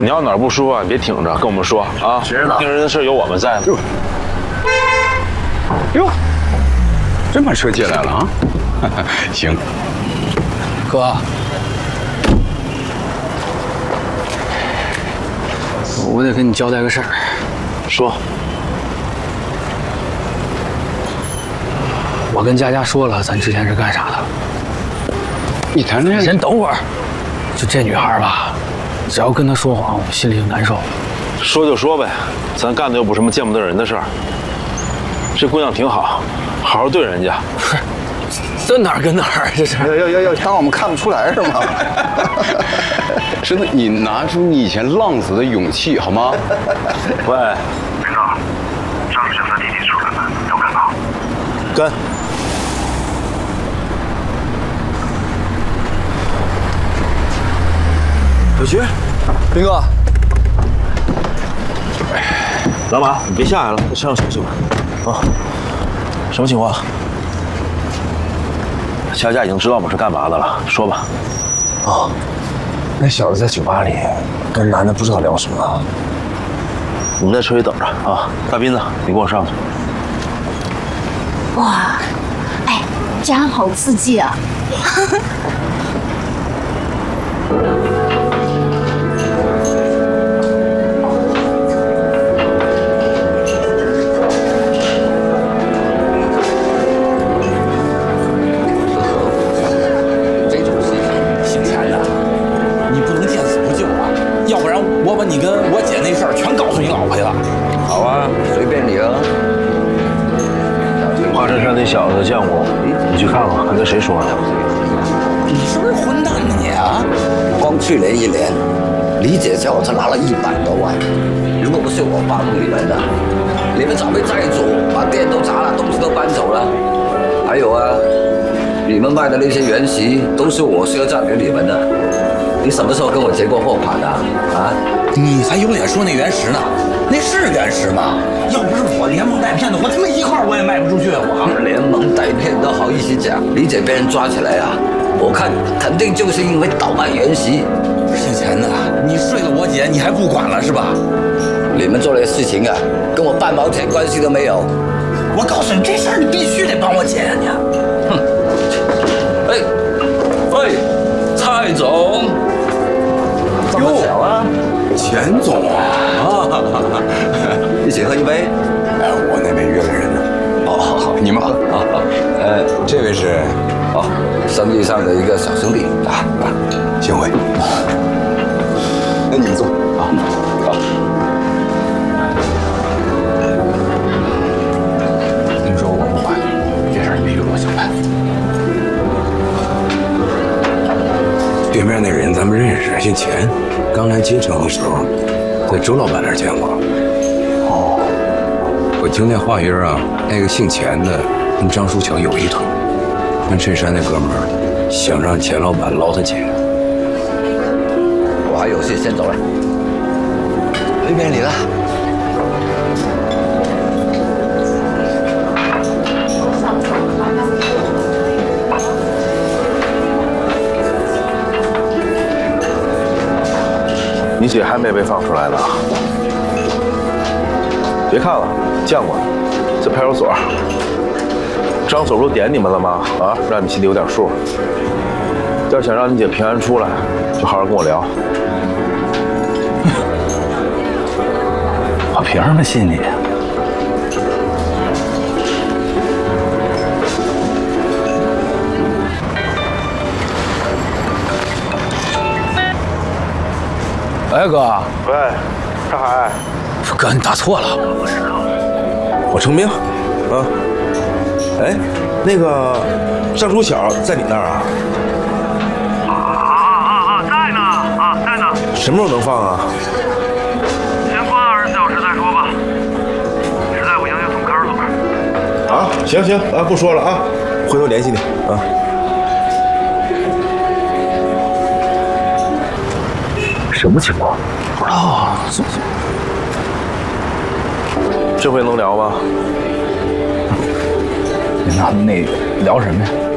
你要哪儿不舒服啊，你别挺着，跟我们说啊。 知道。 病人的事有我们在呢。 哟，真把车借来了啊！行， 哥，我得跟你交代个事儿。 说。 我跟佳佳说了，咱之前是干啥的。 你谈恋爱？ 先等会儿。就这女孩吧，只要跟她说谎，我心里就难受。 说就说呗，咱干的又不是什么见不得人的事儿。这姑娘挺好，好好对人家。 不是，这哪儿跟哪儿？这是要当我们看不出来是吗？ 师傅，你拿出你以前浪子的勇气好吗？ 喂， 领导，张志和弟弟出来了，要跟吗？ 跟。 小徐，斌哥， 老马，你别下来了，在车上休息吧。啊，什么情况？佳佳已经知道我们是干嘛的了，说吧。 哦，那小子在酒吧里跟男的不知道聊什么。 你们在车里等着啊。大斌子，你跟我上去。 哇，哎，这样好刺激啊！ 你跟我姐那事儿全告诉你老婆去了。 好啊，随便你了。 花衬衫那小子见过，你去看看，看跟谁说的。 你是不是混蛋呢你啊？ 光去年1年，李姐叫我这拿了100多万，如果不是我帮助你们的，你们早被债主把店都砸了，东西都搬走了。还有啊，你们卖的那些原石都是我赊账给你们的。你什么时候跟我结过货款啊？啊？ 你才有脸说那原石呢？那是原石吗？要不是我连蒙带骗的，我他妈1块我也卖不出去。我连蒙带骗都好意思讲，李姐被人抓起来啊！我看肯定就是因为倒卖原石。 姓钱的，你睡了我姐，你还不管了是吧？ 你们做的事情啊，跟我半毛钱关系都没有。 我告诉你，这事儿你必须得帮我姐呀你。 哼！哎，喂，蔡总。这么巧啊， 钱总啊， 一起喝一杯。 哎，我那边约了人呢。好，你们喝。 好， 这位是， 生意上的一个小兄弟啊， 幸会。那你们坐啊。 好。 听说我不还，这事儿你必须给我想办法。 对面那人咱们认识，姓钱，刚来京城的时候，在周老板那儿见过。哦，我听那话音啊，那个姓钱的跟张书强有一腿，穿衬衫那哥们儿想让钱老板捞他姐。 我还有事，先走了。随便你了。 你姐还没被放出来呢。别看了，见过，在派出所。张所不是点你们了吗？啊，让你心里有点数。要想让你姐平安出来，就好好跟我聊。 我凭什么信你？喂，哥。 喂，大海。 哥，你打错了。 我程兵。啊。哎，那个张书巧在你那儿啊？ 在呢啊，在呢。 什么时候能放啊？ 先关24小时再说吧。实在不行就送看守所。 啊，行啊，不说了啊，回头联系你啊。什么情况？ 不知道啊， 这回能聊吗？ 那聊什么呀？